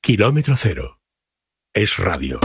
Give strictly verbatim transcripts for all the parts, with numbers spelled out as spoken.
Kilómetro Cero. Es radio.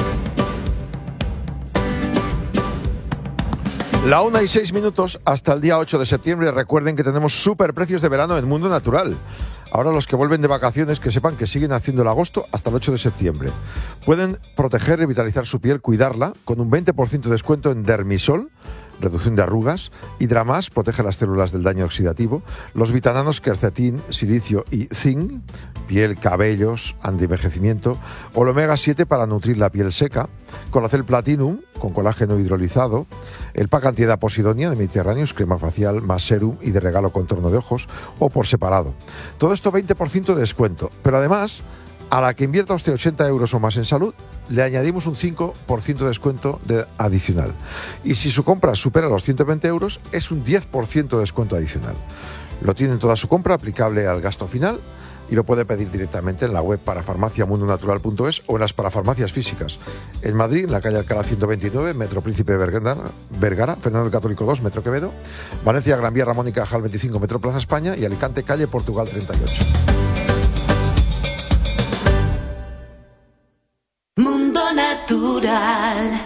La una y seis minutos hasta el día ocho de septiembre. Recuerden que tenemos super precios de verano en Mundo Natural. Ahora los que vuelven de vacaciones, que sepan que siguen haciendo el agosto hasta el ocho de septiembre. Pueden proteger, revitalizar su piel, cuidarla, con un veinte por ciento de descuento en Dermisol, reducción de arrugas, Hidramas, protege las células del daño oxidativo, los vitananos quercetín, silicio y zinc, piel, cabellos, antienvejecimiento, o el omega siete para nutrir la piel seca, Colacel Platinum, con colágeno hidrolizado, el pack antiedad Posidonia de Mediterráneos, crema facial más serum y de regalo contorno de ojos, o por separado. Todo esto veinte por ciento de descuento, pero además, a la que invierta usted ochenta euros o más en salud, le añadimos un cinco por ciento de descuento de adicional. Y si su compra supera los ciento veinte euros, es un diez por ciento de descuento adicional. Lo tiene en toda su compra, aplicable al gasto final, y lo puede pedir directamente en la web parafarmacia mundo natural punto es o en las parafarmacias físicas. En Madrid, en la calle Alcalá ciento veintinueve, Metro Príncipe Vergara, Vergara, Fernando el Católico dos, Metro Quevedo. Valencia, Gran Vía, Ramón y Cajal veinticinco, Metro Plaza España. Y Alicante, calle Portugal treinta y ocho. Mundo Natural.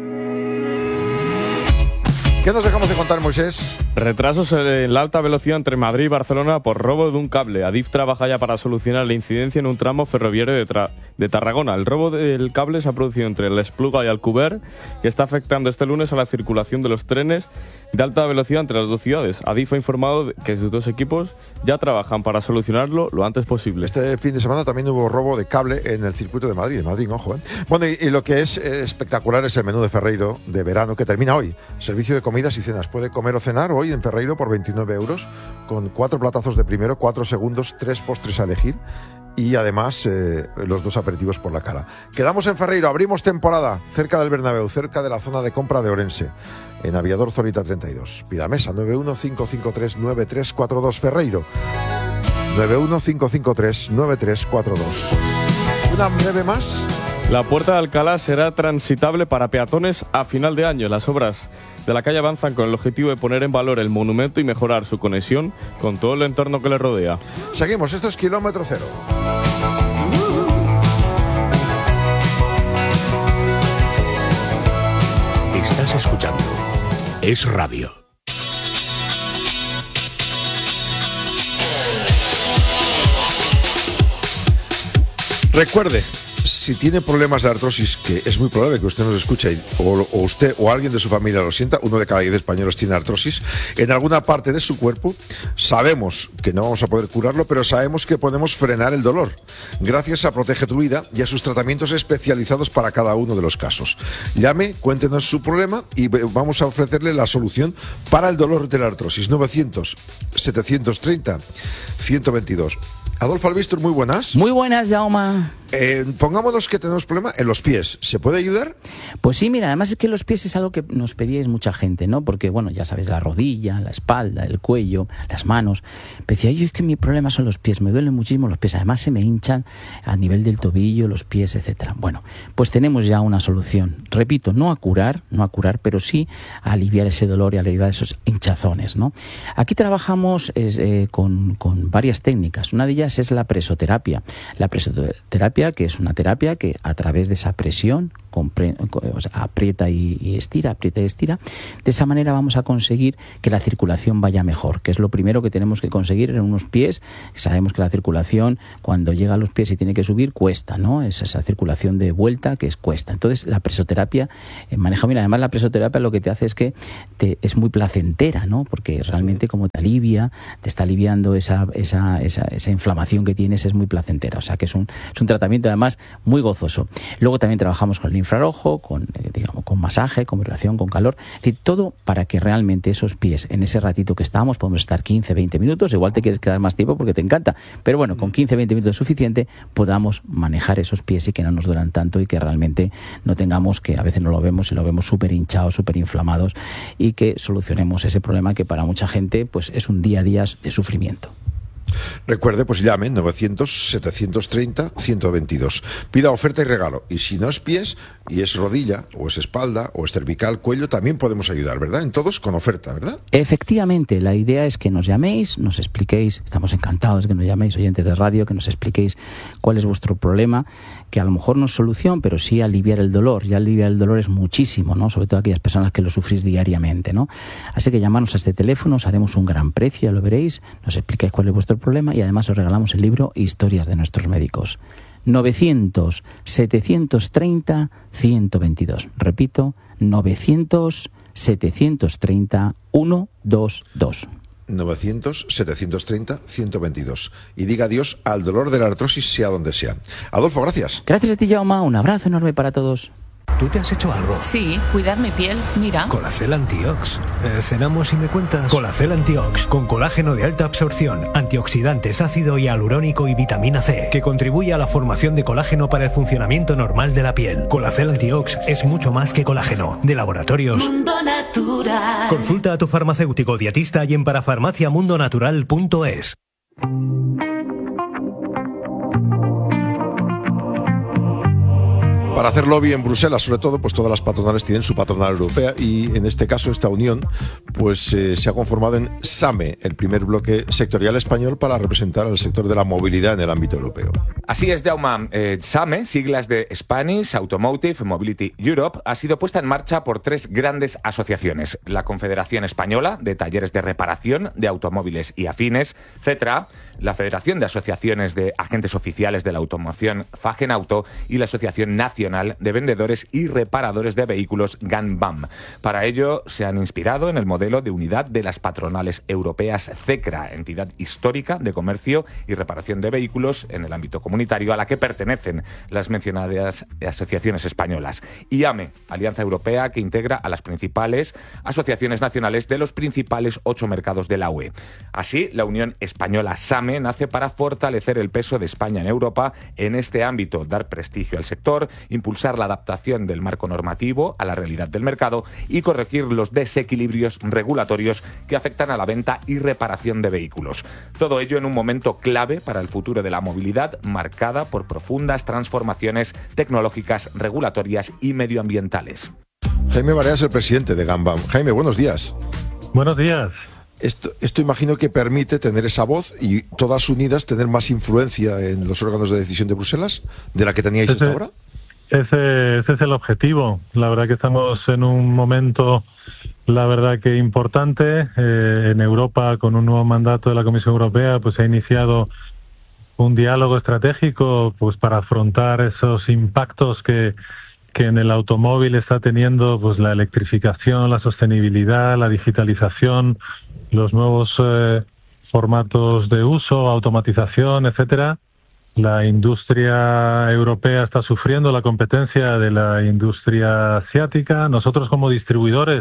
¿Qué nos dejamos de contar, Moisés? Retrasos en la alta velocidad entre Madrid y Barcelona por robo de un cable. Adif trabaja ya para solucionar la incidencia en un tramo ferroviario de, tra- de Tarragona. El robo del cable se ha producido entre el Espluga y Alcover, que está afectando este lunes a la circulación de los trenes de alta velocidad entre las dos ciudades. Adif ha informado que sus dos equipos ya trabajan para solucionarlo lo antes posible. Este fin de semana también hubo robo de cable en el circuito de Madrid. De Madrid, ojo, ¿eh? Bueno, y, y lo que es eh, espectacular es el menú de Ferreiro de verano, que termina hoy. Servicio de comidas y cenas. Puede comer o cenar hoy en Ferreiro por veintinueve euros, con cuatro platazos de primero, cuatro segundos, tres postres a elegir y además eh, los dos aperitivos por la cara. Quedamos en Ferreiro, abrimos temporada cerca del Bernabéu, cerca de la zona de compra de Orense, en Aviador Zorita treinta y dos. Pida mesa nueve uno cinco cinco tres nueve tres cuatro dos Ferreiro. nueve uno cinco cinco tres nueve tres cuatro dos. Una breve más. La Puerta de Alcalá será transitable para peatones a final de año. Las obras de la calle avanzan con el objetivo de poner en valor el monumento y mejorar su conexión con todo el entorno que le rodea. Seguimos, esto es Kilómetro Cero. Estás escuchando Es Radio. Recuerde, si tiene problemas de artrosis, que es muy probable que usted nos escuche, o, o usted o alguien de su familia lo sienta, uno de cada diez españoles tiene artrosis, en alguna parte de su cuerpo, sabemos que no vamos a poder curarlo, pero sabemos que podemos frenar el dolor, gracias a Protege tu Vida y a sus tratamientos especializados para cada uno de los casos. Llame, cuéntenos su problema y vamos a ofrecerle la solución para el dolor de la artrosis. novecientos, setecientos treinta, ciento veintidós. Adolfo Albistur, muy buenas. Muy buenas, Jaume. Eh, pongámonos que tenemos problema en los pies. ¿Se puede ayudar? Pues sí, mira, además es que los pies es algo que nos pedíais mucha gente, ¿no? Porque, bueno, ya sabes, la rodilla, la espalda, el cuello, las manos. Pero decía, yo es que mi problema son los pies, me duelen muchísimo los pies. Además se me hinchan a nivel del tobillo, los pies, etcétera. Bueno, pues tenemos ya una solución. Repito, no a curar, no a curar, pero sí a aliviar ese dolor y a aliviar esos hinchazones, ¿no? Aquí trabajamos eh, con, con varias técnicas. Una de ellas es la presoterapia. La presoterapia, que es una terapia que a través de esa presión compre, o sea, aprieta y, y estira, aprieta y estira. De esa manera vamos a conseguir que la circulación vaya mejor, que es lo primero que tenemos que conseguir en unos pies. Sabemos que la circulación, cuando llega a los pies y tiene que subir, cuesta, ¿no? Es esa circulación de vuelta que es cuesta. Entonces, la presoterapia eh, maneja bien. Además, la presoterapia lo que te hace es que te, es muy placentera, ¿no? Porque realmente como te alivia, te está aliviando esa, esa, esa, esa inflamación que tienes, es muy placentera. O sea, que es un, es un tratamiento además muy gozoso. Luego también trabajamos con el infrarrojo, con, eh, digamos, con masaje, con vibración, con calor. Es decir, todo para que realmente esos pies, en ese ratito que estamos, podemos estar quince, veinte minutos, igual te quieres quedar más tiempo porque te encanta, pero bueno, con quince, veinte minutos es suficiente, podamos manejar esos pies y que no nos duelan tanto y que realmente no tengamos que, a veces no lo vemos y lo vemos súper hinchados, súper inflamados, y que solucionemos ese problema que para mucha gente pues es un día a día de sufrimiento. Recuerde, pues llame novecientos, setecientos treinta, ciento veintidós. Pida oferta y regalo. Y si no es pies, y es rodilla, o es espalda, o es cervical, cuello, también podemos ayudar, ¿verdad? En todos con oferta, ¿verdad? Efectivamente, la idea es que nos llaméis, nos expliquéis, estamos encantados de que nos llaméis, oyentes de radio, que nos expliquéis cuál es vuestro problema, que a lo mejor no es solución, pero sí aliviar el dolor. Y aliviar el dolor es muchísimo, ¿no? Sobre todo aquellas personas que lo sufrís diariamente, ¿no? Así que llamarnos a este teléfono, os haremos un gran precio, ya lo veréis, nos explicáis cuál es vuestro problema y además os regalamos el libro Historias de nuestros médicos. novecientos, setecientos treinta, ciento veintidós. Repito, novecientos, setecientos treinta, ciento veintidós. novecientos, setecientos treinta, ciento veintidós. Y diga adiós al dolor de la artrosis, sea donde sea. Adolfo, gracias. Gracias a ti, Jaume. Un abrazo enorme para todos. ¿Tú te has hecho algo? Sí, cuidar mi piel, mira. Colacel Antiox. Eh, ¿Cenamos y me cuentas? Colacel Antiox, con colágeno de alta absorción, antioxidantes, ácido hialurónico y vitamina C, que contribuye a la formación de colágeno para el funcionamiento normal de la piel. Colacel Antiox es mucho más que colágeno. De Laboratorios Mundo Natural. Consulta a tu farmacéutico dietista y en parafarmacia mundo natural punto es. Para hacer lobby en Bruselas, sobre todo, pues todas las patronales tienen su patronal europea y en este caso esta unión pues eh, se ha conformado en SAME, el primer bloque sectorial español para representar al sector de la movilidad en el ámbito europeo. Así es, Jaume. Eh, SAME, siglas de Spanish Automotive Mobility Europe, ha sido puesta en marcha por tres grandes asociaciones. La Confederación Española de Talleres de Reparación de Automóviles y Afines, CETRA, la Federación de Asociaciones de Agentes Oficiales de la Automoción, Fagenauto, y la Asociación Nacional de Vendedores y Reparadores de Vehículos, GANBAM. Para ello se han inspirado en el modelo de unidad de las patronales europeas CECRA, entidad histórica de comercio y reparación de vehículos en el ámbito comunitario a la que pertenecen las mencionadas asociaciones españolas, y AME, Alianza Europea, que integra a las principales asociaciones nacionales de los principales ocho mercados de la U E. Así, la Unión Española SAME nace para fortalecer el peso de España en Europa en este ámbito, dar prestigio al sector, impulsar la adaptación del marco normativo a la realidad del mercado y corregir los desequilibrios regulatorios que afectan a la venta y reparación de vehículos. Todo ello en un momento clave para el futuro de la movilidad, marcada por profundas transformaciones tecnológicas, regulatorias y medioambientales. Jaime Barea es el presidente de GANBAM. Jaime, buenos días. Buenos días. Esto, esto imagino que permite tener esa voz y todas unidas tener más influencia en los órganos de decisión de Bruselas de la que teníais ese, hasta ahora. Ese, ese es el objetivo. La verdad que estamos en un momento, la verdad que importante. Eh, en Europa, con un nuevo mandato de la Comisión Europea, pues se ha iniciado un diálogo estratégico pues para afrontar esos impactos que que en el automóvil está teniendo pues la electrificación, la sostenibilidad, la digitalización, los nuevos eh, formatos de uso, automatización, etcétera. La industria europea está sufriendo la competencia de la industria asiática. Nosotros como distribuidores,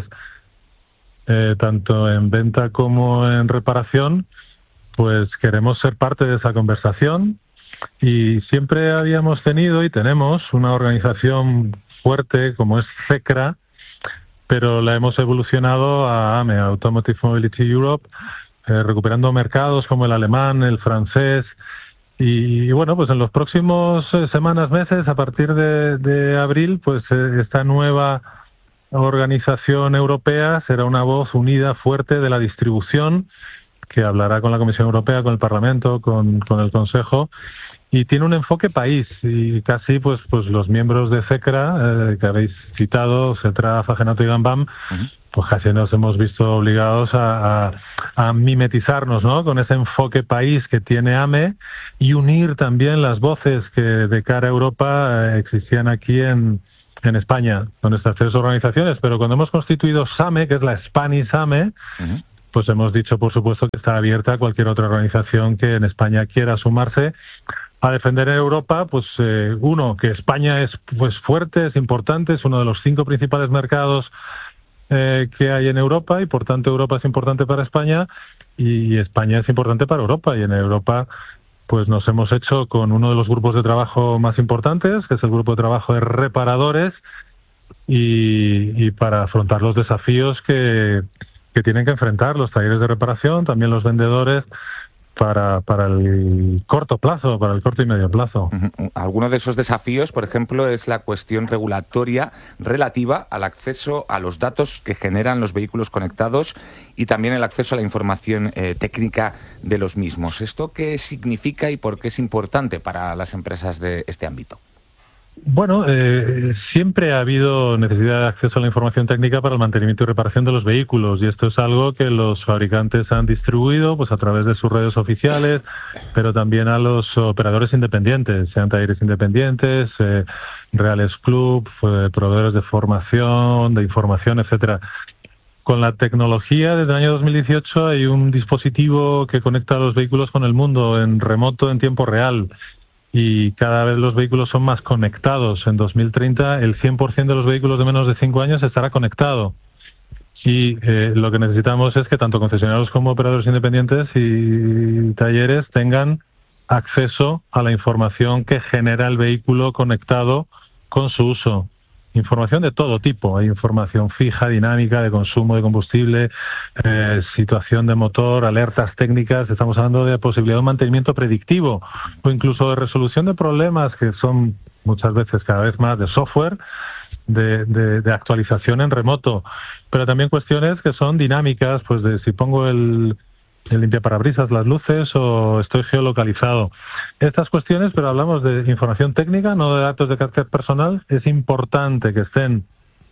eh, tanto en venta como en reparación, pues queremos ser parte de esa conversación. Y siempre habíamos tenido y tenemos una organización fuerte como es CECRA, pero la hemos evolucionado a AME, Automotive Mobility Europe, eh, recuperando mercados como el alemán, el francés, y, y bueno, pues en los próximos eh, semanas, meses, a partir de, de abril, pues eh, esta nueva organización europea será una voz unida, fuerte de la distribución, que hablará con la Comisión Europea, con el Parlamento, con, con el Consejo, y tiene un enfoque país, y casi pues pues los miembros de CECRA, eh, que habéis citado, CETRA, Fagenauto y GANBAM, uh-huh. pues casi nos hemos visto obligados a, a, a mimetizarnos, ¿no?, con ese enfoque país que tiene AME, y unir también las voces que de cara a Europa eh, existían aquí en, en España, con estas tres organizaciones. Pero cuando hemos constituido SAME, que es la Spanish AME, uh-huh. pues hemos dicho, por supuesto, que está abierta a cualquier otra organización que en España quiera sumarse a defender en Europa, pues eh, uno, que España es pues fuerte, es importante, es uno de los cinco principales mercados eh, que hay en Europa, y por tanto Europa es importante para España y España es importante para Europa. Y en Europa pues nos hemos hecho con uno de los grupos de trabajo más importantes, que es el grupo de trabajo de reparadores, y, y para afrontar los desafíos que, que tienen que enfrentar los talleres de reparación, también los vendedores, para, para el corto plazo, para el corto y medio plazo. Uh-huh. Alguno de esos desafíos, por ejemplo, es la cuestión regulatoria relativa al acceso a los datos que generan los vehículos conectados y también el acceso a la información eh, técnica de los mismos. ¿Esto qué significa y por qué es importante para las empresas de este ámbito? Bueno, eh, siempre ha habido necesidad de acceso a la información técnica para el mantenimiento y reparación de los vehículos, y esto es algo que los fabricantes han distribuido pues a través de sus redes oficiales, pero también a los operadores independientes, sean talleres independientes, eh, reales club, eh, proveedores de formación, de información, etcétera. Con la tecnología, desde el año dos mil dieciocho hay un dispositivo que conecta a los vehículos con el mundo en remoto, en tiempo real. Y cada vez los vehículos son más conectados. En dos mil treinta el cien por ciento de los vehículos de menos de cinco años estará conectado. Y eh, lo que necesitamos es que tanto concesionarios como operadores independientes y talleres tengan acceso a la información que genera el vehículo conectado con su uso. Información de todo tipo. Hay información fija, dinámica, de consumo de combustible, eh, situación de motor, alertas técnicas. Estamos hablando de posibilidad de un mantenimiento predictivo o incluso de resolución de problemas que son muchas veces cada vez más de software, de, de, de actualización en remoto. Pero también cuestiones que son dinámicas, pues de si pongo el... el limpiaparabrisas, las luces o estoy geolocalizado. Estas cuestiones, pero hablamos de información técnica, no de datos de carácter personal. Es importante que estén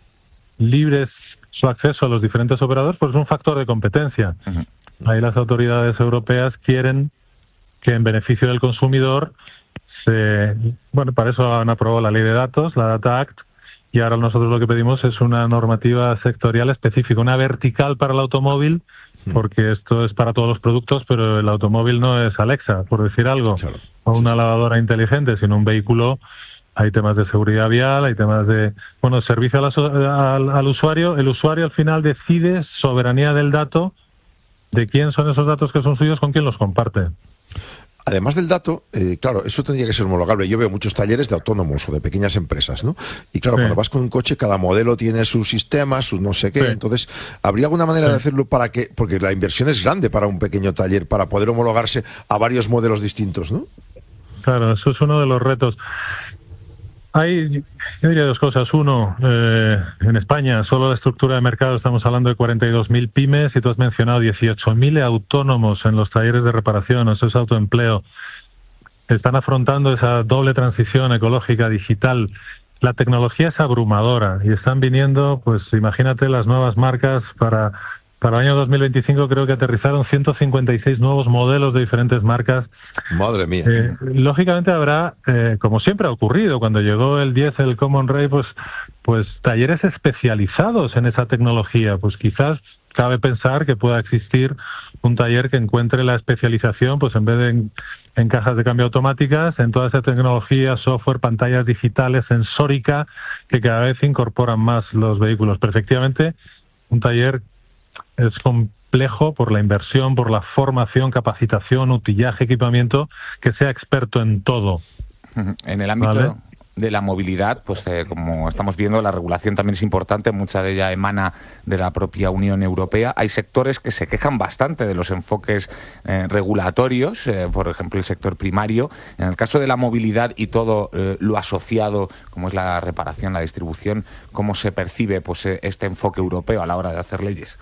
libres su acceso a los diferentes operadores, pues es un factor de competencia. Uh-huh. Ahí las autoridades europeas quieren que en beneficio del consumidor se... Bueno, para eso han aprobado la ley de datos, la Data Act, y ahora nosotros lo que pedimos es una normativa sectorial específica, una vertical para el automóvil, porque esto es para todos los productos, pero el automóvil no es Alexa, por decir algo, claro, o una lavadora inteligente, sino un vehículo. Hay temas de seguridad vial, hay temas de, bueno, servicio al, al, al usuario. El usuario al final decide soberanía del dato, de quién son esos datos que son suyos, con quién los comparte. Además del dato, eh, claro, eso tendría que ser homologable. Yo veo muchos talleres de autónomos o de pequeñas empresas, ¿no? Y claro, sí, cuando vas con un coche, cada modelo tiene su sistema, su no sé qué. Sí. Entonces, ¿habría alguna manera sí. de hacerlo para que, porque la inversión es grande para un pequeño taller, para poder homologarse a varios modelos distintos, ¿no? Claro, eso es uno de los retos. Hay, yo diría dos cosas. Uno, eh, en España, solo la estructura de mercado, estamos hablando de cuarenta y dos mil pymes, y tú has mencionado dieciocho mil autónomos en los talleres de reparación, eso es autoempleo. Están afrontando esa doble transición ecológica, digital. La tecnología es abrumadora y están viniendo, pues imagínate, las nuevas marcas para... Para el año dos mil veinticinco creo que aterrizaron ciento cincuenta y seis nuevos modelos de diferentes marcas. Madre mía. Eh, lógicamente habrá, eh, como siempre ha ocurrido, cuando llegó el diez, el Common Rail, pues, pues talleres especializados en esa tecnología. Pues quizás cabe pensar que pueda existir un taller que encuentre la especialización, pues en vez de en, en cajas de cambio automáticas, en toda esa tecnología, software, pantallas digitales, sensórica, que cada vez incorporan más los vehículos. Pero efectivamente, un taller es complejo por la inversión, por la formación, capacitación, utillaje, equipamiento, que sea experto en todo. En el ámbito ¿vale? de la movilidad, pues eh, como estamos viendo, la regulación también es importante, mucha de ella emana de la propia Unión Europea. Hay sectores que se quejan bastante de los enfoques eh, regulatorios, eh, por ejemplo el sector primario. En el caso de la movilidad y todo eh, lo asociado, como es la reparación, la distribución, ¿cómo se percibe pues eh, este enfoque europeo a la hora de hacer leyes?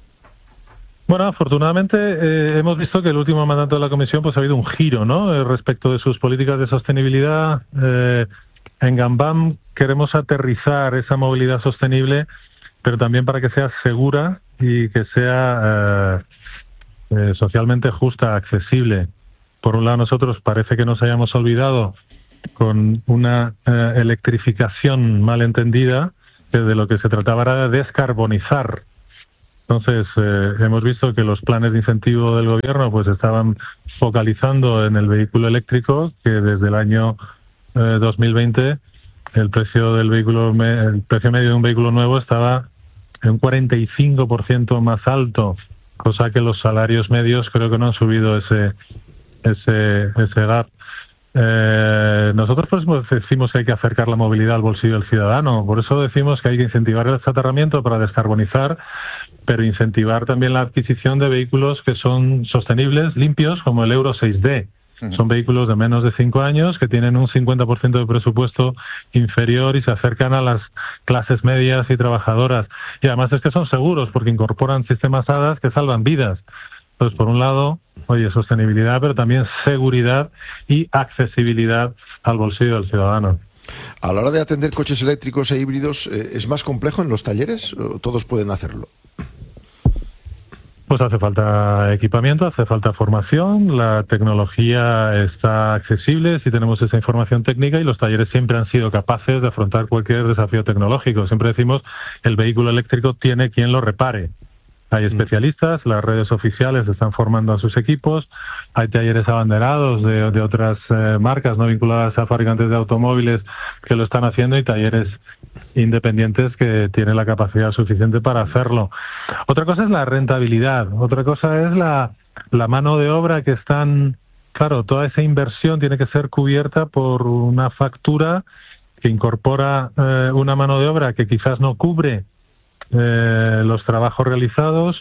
Bueno, afortunadamente eh, hemos visto que el último mandato de la Comisión pues ha habido un giro, ¿no? Eh, respecto de sus políticas de sostenibilidad. Eh, en Gambam queremos aterrizar esa movilidad sostenible, pero también para que sea segura y que sea eh, eh, socialmente justa, accesible. Por un lado, nosotros parece que nos hayamos olvidado con una eh, electrificación mal entendida, que de lo que se trataba era de descarbonizar. Entonces, eh, hemos visto que los planes de incentivo del gobierno pues estaban focalizando en el vehículo eléctrico, que desde el año eh, dos mil veinte el precio del vehículo me, el precio medio de un vehículo nuevo estaba en un cuarenta y cinco por ciento más alto, cosa que los salarios medios creo que no han subido ese ese ese gap. Eh, nosotros pues decimos que hay que acercar la movilidad al bolsillo del ciudadano, por eso decimos que hay que incentivar el achatarramiento para descarbonizar, pero incentivar también la adquisición de vehículos que son sostenibles, limpios, como el Euro seis D. Uh-huh. Son vehículos de menos de cinco años que tienen un cincuenta por ciento de presupuesto inferior y se acercan a las clases medias y trabajadoras. Y además es que son seguros porque incorporan sistemas A D A S que salvan vidas. Entonces, por un lado, oye, sostenibilidad, pero también seguridad y accesibilidad al bolsillo del ciudadano. A la hora de atender coches eléctricos e híbridos, eh, ¿es más complejo en los talleres o todos pueden hacerlo? Pues hace falta equipamiento, hace falta formación, la tecnología está accesible si tenemos esa información técnica y los talleres siempre han sido capaces de afrontar cualquier desafío tecnológico. Siempre decimos, el vehículo eléctrico tiene quien lo repare. Hay especialistas, las redes oficiales están formando a sus equipos, hay talleres abanderados de, de otras eh, marcas no vinculadas a fabricantes de automóviles que lo están haciendo y talleres independientes que tienen la capacidad suficiente para hacerlo. Otra cosa es la rentabilidad, otra cosa es la, la mano de obra que están... Claro, toda esa inversión tiene que ser cubierta por una factura que incorpora eh, una mano de obra que quizás no cubre Eh, los trabajos realizados,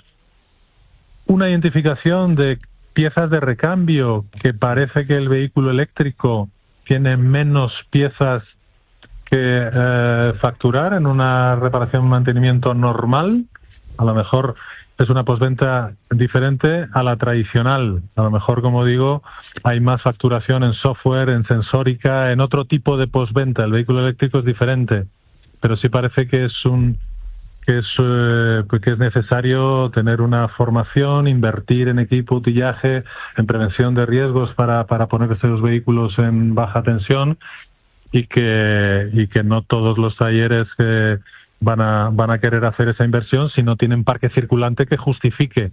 una identificación de piezas de recambio, que parece que el vehículo eléctrico tiene menos piezas que eh, facturar en una reparación y mantenimiento normal. A lo mejor es una postventa diferente a la tradicional. A lo mejor, como digo, hay más facturación en software, en sensórica, en otro tipo de postventa. El vehículo eléctrico es diferente, pero sí parece que es un que es, eh, que es necesario tener una formación, invertir en equipo, utillaje, en prevención de riesgos para, para poner esos vehículos en baja tensión y que, y que no todos los talleres que van a, van a querer hacer esa inversión si no tienen parque circulante que justifique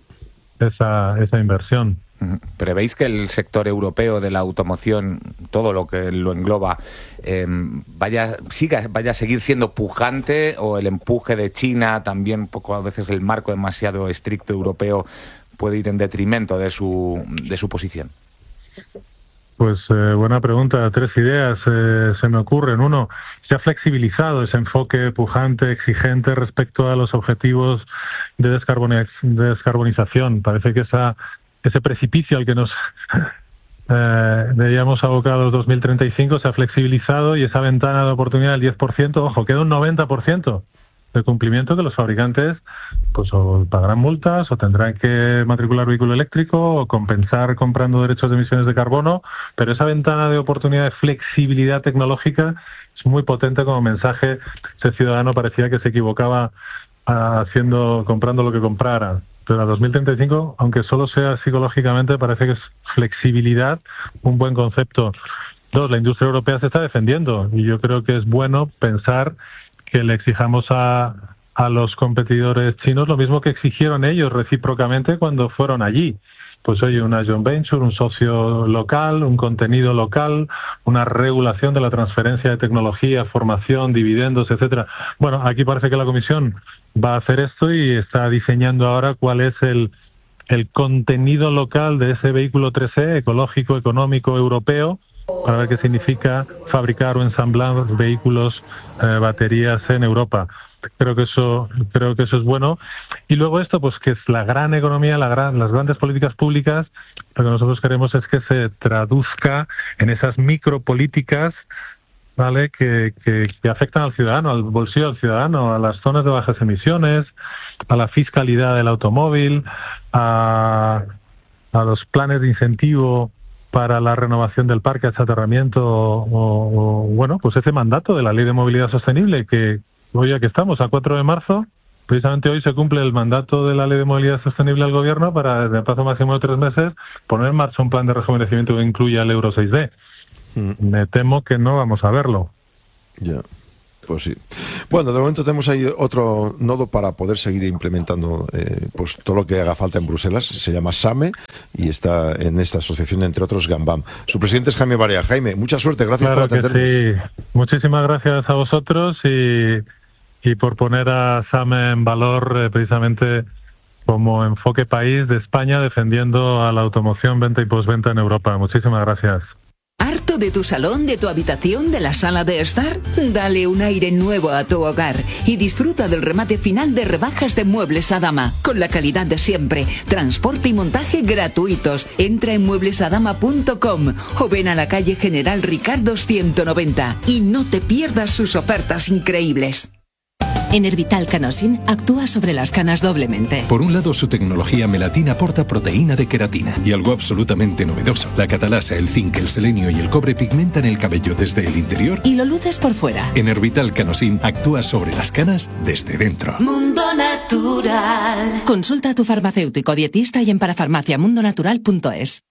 esa, esa inversión. ¿Prevéis que el sector europeo de la automoción, todo lo que lo engloba, eh, vaya, siga, vaya a seguir siendo pujante, o el empuje de China, también un poco a veces el marco demasiado estricto europeo, puede ir en detrimento de su, de su posición? Pues eh, buena pregunta. Tres ideas eh, se me ocurren. Uno, se ha flexibilizado ese enfoque pujante, exigente respecto a los objetivos de, descarboniz- de descarbonización. Parece que esa ese precipicio al que nos eh, veíamos abocados dos mil treinta y cinco se ha flexibilizado y esa ventana de oportunidad del diez por ciento, ojo, queda un noventa por ciento de cumplimiento que los fabricantes pues o pagarán multas o tendrán que matricular vehículo eléctrico o compensar comprando derechos de emisiones de carbono, pero esa ventana de oportunidad de flexibilidad tecnológica es muy potente como mensaje. Ese ciudadano parecía que se equivocaba haciendo, comprando lo que comprara. Pero a dos mil treinta y cinco, aunque solo sea psicológicamente, parece que es flexibilidad un buen concepto. Dos, la industria europea se está defendiendo y yo creo que es bueno pensar que le exijamos a, a los competidores chinos lo mismo que exigieron ellos recíprocamente cuando fueron allí. Pues oye, una joint venture, un socio local, un contenido local, una regulación de la transferencia de tecnología, formación, dividendos, etcétera. Bueno, aquí parece que la Comisión va a hacer esto y está diseñando ahora cuál es el, el contenido local de ese vehículo tres E, ecológico, económico, europeo, para ver qué significa fabricar o ensamblar vehículos, eh, baterías en Europa. Creo que eso, creo que eso es bueno. Y luego esto, pues que es la gran economía, la gran, las grandes políticas públicas, lo que nosotros queremos es que se traduzca en esas micropolíticas, ¿vale? Que, que, que afectan al ciudadano, al bolsillo del ciudadano, a las zonas de bajas emisiones, a la fiscalidad del automóvil, a, a los planes de incentivo para la renovación del parque, achatarramiento, o, o, bueno, pues ese mandato de la Ley de Movilidad Sostenible que hoy aquí estamos, a cuatro de marzo, precisamente hoy se cumple el mandato de la Ley de Movilidad Sostenible al Gobierno para, en el plazo máximo de tres meses, poner en marcha un plan de rejuvenecimiento que incluya el Euro seis D. Mm. Me temo que no vamos a verlo. Ya, pues sí. Bueno, de momento tenemos ahí otro nodo para poder seguir implementando eh, pues todo lo que haga falta en Bruselas. Se llama SAME y está en esta asociación, entre otros, Gambam. Su presidente es Jaime Barea. Jaime, mucha suerte, gracias claro por atendernos. Que sí. Muchísimas gracias a vosotros y... y por poner a SAME en valor eh, precisamente como enfoque país de España defendiendo a la automoción, venta y postventa en Europa. Muchísimas gracias. ¿Harto de tu salón, de tu habitación, de la sala de estar? Dale un aire nuevo a tu hogar y disfruta del remate final de rebajas de Muebles Adama, con la calidad de siempre, transporte y montaje gratuitos. Entra en muebles adama punto com o ven a la calle General Ricardo ciento noventa y no te pierdas sus ofertas increíbles. Enervital Canosin actúa sobre las canas doblemente. Por un lado, su tecnología melatina aporta proteína de queratina. Y algo absolutamente novedoso: la catalasa, el zinc, el selenio y el cobre pigmentan el cabello desde el interior y lo luces por fuera. Enervital Canosin actúa sobre las canas desde dentro. Mundo Natural. Consulta a tu farmacéutico dietista y en parafarmacia mundo natural punto es.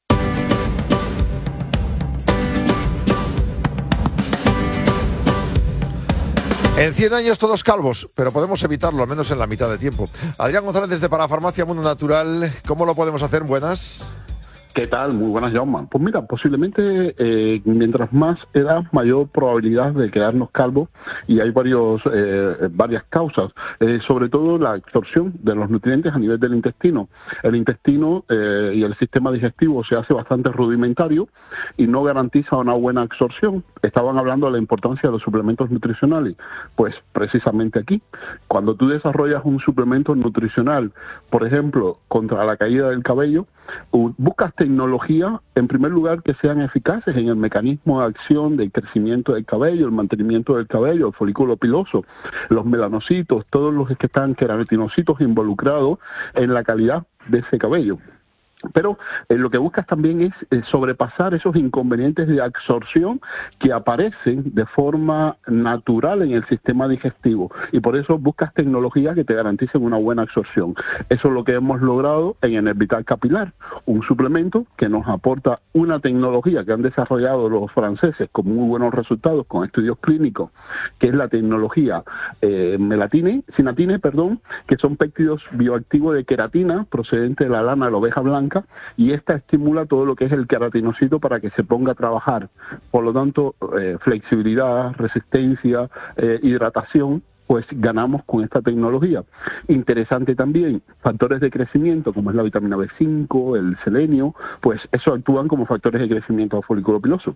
En cien años todos calvos, pero podemos evitarlo, al menos en la mitad de tiempo. Adrián González desde Parafarmacia Mundo Natural. ¿Cómo lo podemos hacer? Buenas. ¿Qué tal? Muy buenas, Jaume. Pues mira, posiblemente eh, mientras más edad, mayor probabilidad de quedarnos calvos, y hay varios eh, varias causas, eh, sobre todo la absorción de los nutrientes a nivel del intestino. El intestino eh, y el sistema digestivo se hace bastante rudimentario y no garantiza una buena absorción. Estaban hablando de la importancia de los suplementos nutricionales. Pues precisamente aquí, cuando tú desarrollas un suplemento nutricional, por ejemplo, contra la caída del cabello, buscas tecnología, en primer lugar, que sean eficaces en el mecanismo de acción del crecimiento del cabello, el mantenimiento del cabello, el folículo piloso, los melanocitos, todos los que están queratinocitos involucrados en la calidad de ese cabello. Pero eh, lo que buscas también es eh, sobrepasar esos inconvenientes de absorción que aparecen de forma natural en el sistema digestivo, y por eso buscas tecnologías que te garanticen una buena absorción. Eso es lo que hemos logrado en Enervital Capilar, un suplemento que nos aporta una tecnología que han desarrollado los franceses con muy buenos resultados, con estudios clínicos, que es la tecnología eh, melatine, sinatine, perdón, que son péptidos bioactivos de queratina procedente de la lana de la oveja blanca, y esta estimula todo lo que es el queratinocito para que se ponga a trabajar. Por lo tanto, eh, flexibilidad, resistencia, eh, hidratación, pues ganamos con esta tecnología. Interesante también, factores de crecimiento como es la vitamina B cinco, el selenio, pues eso actúan como factores de crecimiento del folículo piloso.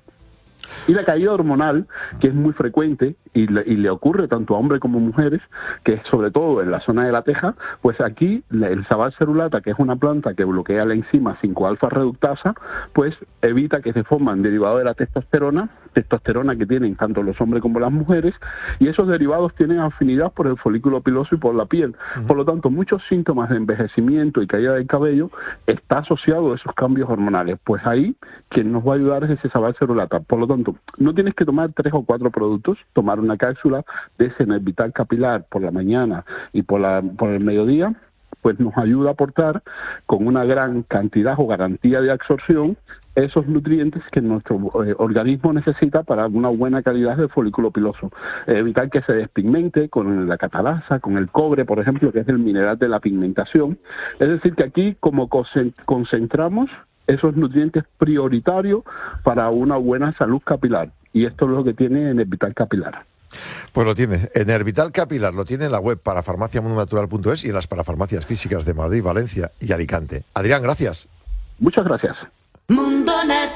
Y la caída hormonal, que es muy frecuente y le, y le ocurre tanto a hombres como a mujeres, que es sobre todo en la zona de la teja, pues aquí el sabal cerulata, que es una planta que bloquea la enzima cinco alfa reductasa, pues evita que se forman derivados de la testosterona, testosterona que tienen tanto los hombres como las mujeres, y esos derivados tienen afinidad por el folículo piloso y por la piel. Uh-huh. Por lo tanto, muchos síntomas de envejecimiento y caída del cabello está asociado a esos cambios hormonales. Pues ahí quien nos va a ayudar es ese sabal cerulata. Por lo tanto, no tienes que tomar tres o cuatro productos, tomar una cápsula de ese Enervital Capilar por la mañana y por, la, por el mediodía, pues nos ayuda a aportar con una gran cantidad o garantía de absorción esos nutrientes que nuestro eh, organismo necesita para una buena calidad de folículo piloso. Eh, evitar que se despigmente con la catalasa, con el cobre, por ejemplo, que es el mineral de la pigmentación. Es decir, que aquí como concentramos esos nutrientes prioritarios para una buena salud capilar. Y esto es lo que tiene Enervital Capilar. Pues lo tiene. Enervital Capilar lo tiene en la web parafarmacia mundo natural punto es y en las parafarmacias físicas de Madrid, Valencia y Alicante. Adrián, gracias. Muchas gracias. Mundo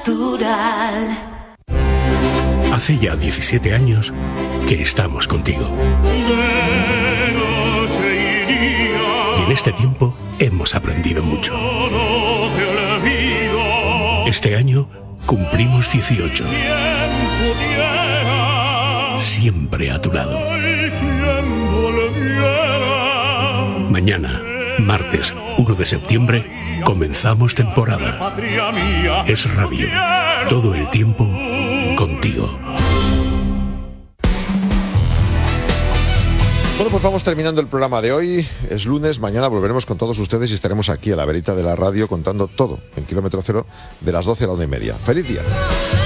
Natural. Hace ya diecisiete años que estamos contigo. Y en este tiempo hemos aprendido mucho. Este año cumplimos dieciocho. Siempre a tu lado. Mañana, martes uno de septiembre, comenzamos temporada. Es Radio. Todo el tiempo contigo. Bueno, pues vamos terminando el programa de hoy. Es lunes, mañana volveremos con todos ustedes y estaremos aquí a la verita de la radio contando todo en Kilómetro Cero de las doce a la una y media. ¡Feliz día!